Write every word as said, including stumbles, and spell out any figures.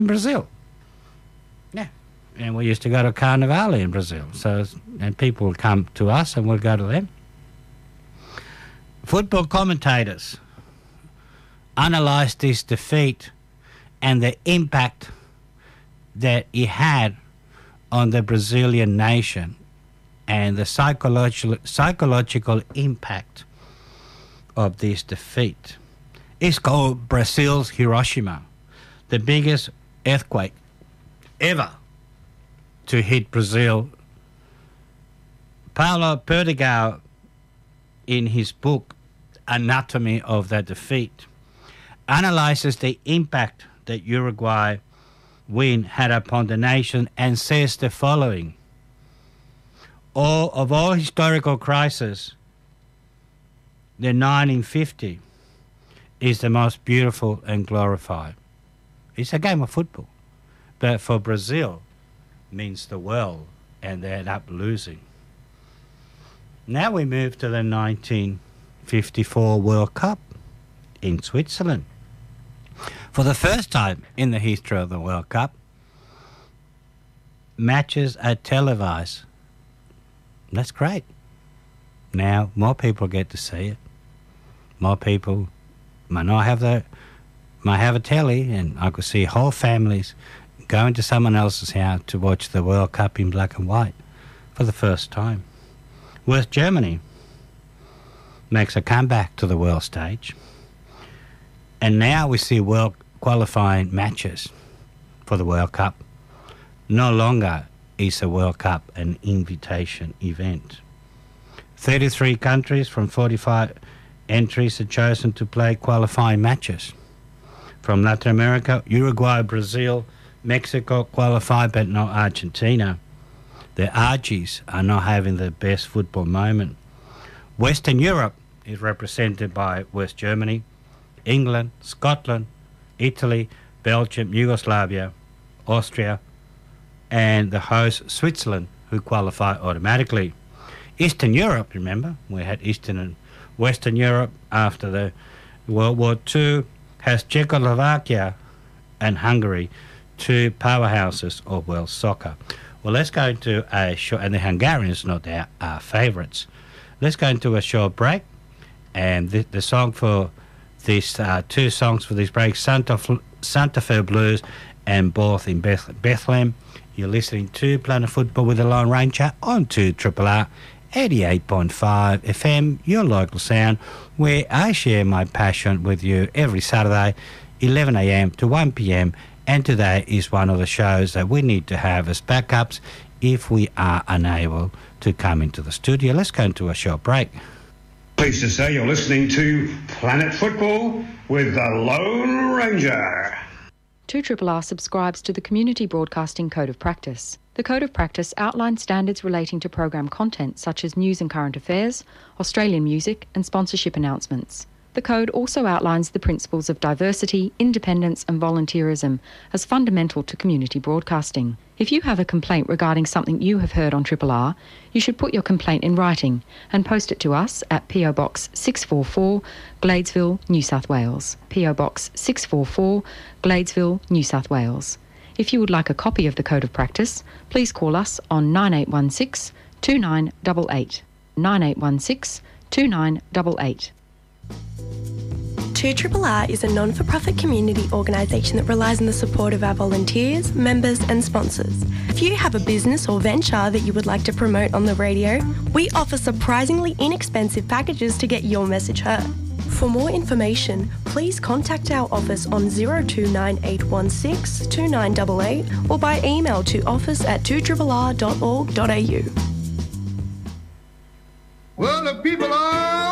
Brazil. Yeah. And we used to go to Carnaval in Brazil. So, and people would come to us and we'd go to them. Football commentators analysed this defeat and the impact that it had on the Brazilian nation and the psychological psychological impact of this defeat. It's called Brazil's Hiroshima, the biggest earthquake ever to hit Brazil. Paulo Perdigão, in his book Anatomy of the Defeat, analyzes the impact that Uruguay win had upon the nation and says the following: all of all historical crises, the nineteen fifty is the most beautiful and glorified. It's a game of football, but for Brazil means the world, and they end up losing. Now we move to the nineteen fifty-four World Cup in Switzerland. For the first time in the history of the World Cup, matches are televised. That's great. Now more people get to see it. More people might not have the, might have a telly, and I could see whole families going to someone else's house to watch the World Cup in black and white for the first time. West Germany makes a comeback to the world stage. And now we see world qualifying matches for the World Cup. No longer is the World Cup an invitation event. thirty-three countries from forty-five entries are chosen to play qualifying matches. From Latin America, Uruguay, Brazil, Mexico qualify, but not Argentina. The Argies are not having the best football moment. Western Europe is represented by West Germany, England, Scotland, Italy, Belgium, Yugoslavia, Austria, and the host Switzerland, who qualify automatically. Eastern Europe, remember, we had Eastern and Western Europe after the World War Two, has Czechoslovakia and Hungary, two powerhouses of world soccer. Well, let's go into a short, and the Hungarians, not our, our favourites. Let's go into a short break, and the, the song for this, uh, two songs for this break, Santa, Santa Fe Blues and Both in Beth- Bethlehem. You're listening to Planet Football with the Lone Ranger on two Triple R eighty-eight point five F M, your local sound, where I share my passion with you every Saturday, eleven a m to one p m, and today is one of the shows that we need to have as backups if we are unable to come into the studio. Let's go into a short break. Pleased to say you're listening to Planet Football with the Lone Ranger. two R R subscribes to the Community Broadcasting Code of Practice. The Code of Practice outlines standards relating to program content such as news and current affairs, Australian music, and sponsorship announcements. The Code also outlines the principles of diversity, independence, and volunteerism as fundamental to community broadcasting. If you have a complaint regarding something you have heard on Triple R, you should put your complaint in writing and post it to us at P O Box six four four, Gladesville, New South Wales. P O Box six four four, Gladesville, New South Wales. If you would like a copy of the Code of Practice, please call us on nine eight one six, two nine eight eight. nine eight one six, two nine eight eight. two R R is a non-for-profit community organisation that relies on the support of our volunteers, members and sponsors. If you have a business or venture that you would like to promote on the radio, we offer surprisingly inexpensive packages to get your message heard. For more information, please contact our office on zero two nine eight one six, two nine eight eight or by email to office at two R R dot org dot a u. Well, the people are